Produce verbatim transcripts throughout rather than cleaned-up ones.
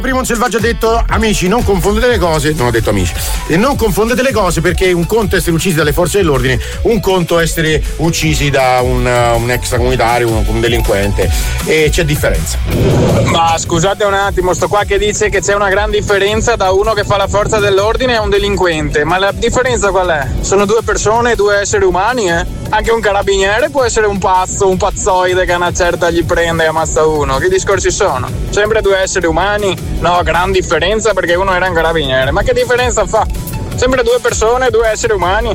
Prima un selvaggio ha detto: amici, non confondete le cose. Non ho detto amici. E non confondete le cose, perché un conto è essere uccisi dalle forze dell'ordine, un conto è essere uccisi da un, un extracomunitario, un, un delinquente. E c'è differenza. Ma scusate un attimo, sto qua che dice che c'è una gran differenza da uno che fa la forza dell'ordine a un delinquente. Ma la differenza qual è? Sono due persone, due esseri umani, eh? Anche un carabiniere può essere un pazzo, un pazzoide che a una certa gli prende e ammazza uno. Che discorsi sono? Sempre due esseri umani? No, gran differenza perché uno era un carabiniere. Ma che differenza fa? Sempre due persone, due esseri umani.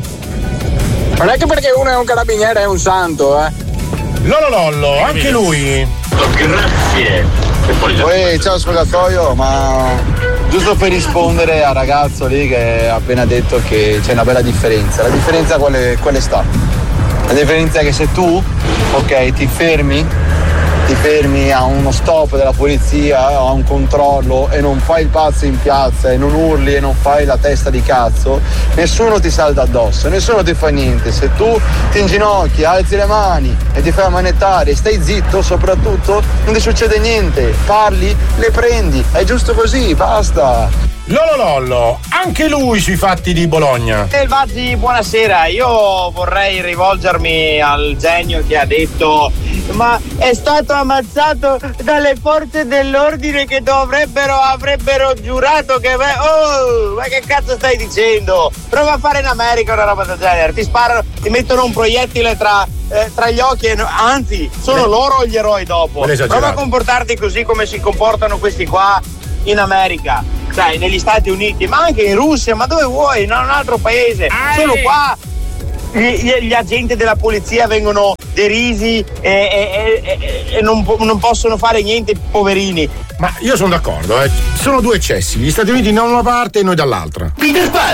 Non è che perché uno è un carabiniere è un santo, eh. Lollo Lollo, anche lui. Grazie. Poi ciao spogliatoio, ma giusto per rispondere al ragazzo lì che ha appena detto che c'è una bella differenza. La differenza quale, quale sta? La differenza è che se tu, ok, ti fermi, ti fermi a uno stop della polizia, a un controllo e non fai il pazzo in piazza e non urli e non fai la testa di cazzo, nessuno ti salta addosso, nessuno ti fa niente. Se tu ti inginocchi, alzi le mani e ti fai ammanettare e stai zitto, soprattutto non ti succede niente, parli, le prendi, è giusto così, basta. Lollo Lollo, anche lui sui fatti di Bologna. Selvaggi, buonasera. Io vorrei rivolgermi al genio che ha detto: ma è stato ammazzato dalle forze dell'ordine che dovrebbero, avrebbero giurato che... Oh, ma che cazzo stai dicendo? Prova a fare in America una roba del genere. Ti sparano, ti mettono un proiettile tra... Eh, tra gli occhi, e no, anzi sono Beh. loro gli eroi dopo. Prova a comportarti così come si comportano questi qua in America, sai, negli Stati Uniti, ma anche in Russia, ma dove vuoi, in un altro paese. Ah, solo qua gli, gli, gli agenti della polizia vengono derisi e, e, e, e non, non possono fare niente, poverini. Ma io sono d'accordo, eh. Sono due eccessi, gli Stati Uniti da una parte e noi dall'altra. Peter Pan!